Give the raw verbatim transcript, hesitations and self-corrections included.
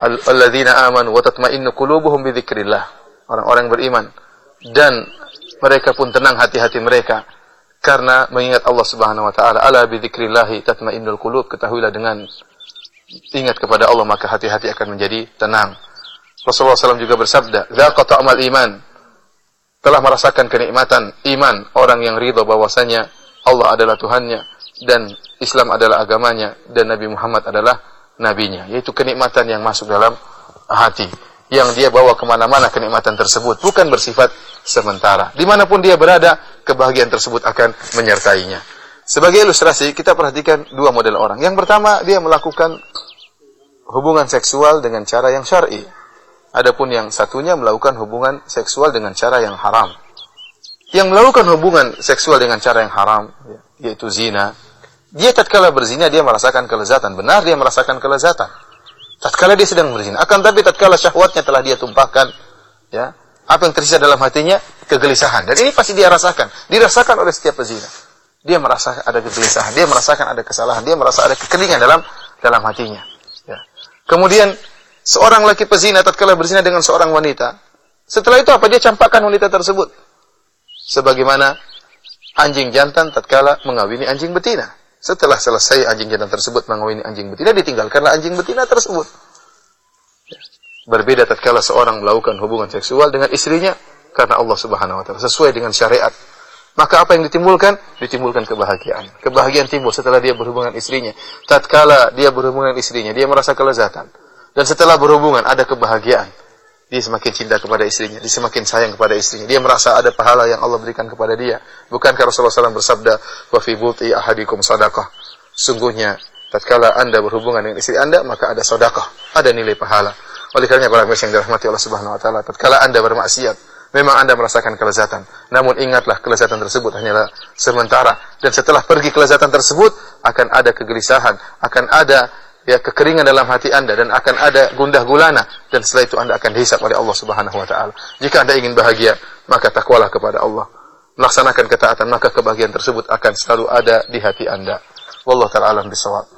alladzina amanu wa tatma'innu qulubuhum bi dzikrillah. Orang-orang beriman dan mereka pun tenang hati-hati mereka karena mengingat Allah Subhanahu wa taala. Ala bi dzikrillah tatma'innul qulub. Ketahuilah dengan ingat kepada Allah maka hati-hati akan menjadi tenang. Rasulullah shallallahu alaihi wasallam juga bersabda, "Dzaqa ta'mal iman." Telah merasakan kenikmatan iman orang yang ridha bahwasanya Allah adalah Tuhannya dan Islam adalah agamanya dan Nabi Muhammad adalah nabinya, yaitu kenikmatan yang masuk dalam hati, yang dia bawa kemana-mana kenikmatan tersebut, bukan bersifat sementara. Dimanapun dia berada, kebahagiaan tersebut akan menyertainya. Sebagai ilustrasi, kita perhatikan dua model orang. Yang pertama, dia melakukan hubungan seksual dengan cara yang syar'i. Adapun yang satunya melakukan hubungan seksual dengan cara yang haram. Yang melakukan hubungan seksual dengan cara yang haram, yaitu zina, dia tatkala berzina dia merasakan kelezatan, benar dia merasakan kelezatan. Tatkala dia sedang berzina, akan tapi tatkala syahwatnya telah dia tumpahkan, ya, apa yang tersisa dalam hatinya? Kegelisahan. Dan ini pasti dia rasakan, dirasakan oleh setiap pezina. Dia merasa ada kegelisahan, dia merasakan ada kesalahan, dia merasa ada kekeringan dalam dalam hatinya. Ya. Kemudian seorang laki pezina tatkala berzina dengan seorang wanita, setelah itu apa? Dia campakkan wanita tersebut. Sebagaimana anjing jantan tatkala mengawini anjing betina. Setelah selesai anjing jantan tersebut mengawini anjing betina, ditinggalkanlah anjing betina tersebut. Berbeda tatkala seorang melakukan hubungan seksual dengan istrinya karena Allah Subhanahu wa taala, sesuai dengan syariat. Maka apa yang ditimbulkan? Ditimbulkan kebahagiaan. Kebahagiaan timbul setelah dia berhubungan istrinya. Tatkala dia berhubungan istrinya, dia merasa kelezatan. Dan setelah berhubungan ada kebahagiaan. Dia semakin cinta kepada istrinya, dia semakin sayang kepada istrinya. Dia merasa ada pahala yang Allah berikan kepada dia. Bukankah Rasulullah shallallahu alaihi wasallam bersabda, "Wa fi buti ahadikum sadaqah." Sungguhnya tatkala Anda berhubungan dengan istri Anda, maka ada sedekah, ada nilai pahala. Oleh karenanya para pemirsa yang dirahmati Allah Subhanahu wa taala, tatkala Anda bermaksiat, memang Anda merasakan kelezatan. Namun ingatlah kelezatan tersebut hanyalah sementara, dan setelah pergi kelezatan tersebut akan ada kegelisahan, akan ada ya kekeringan dalam hati Anda dan akan ada gundah gulana, dan setelah itu Anda akan dihisab oleh Allah Subhanahu wa taala. Jika Anda ingin bahagia, maka takwalah kepada Allah. Melaksanakan ketaatan, maka kebahagiaan tersebut akan selalu ada di hati Anda. Wallahu taala alam bisawab.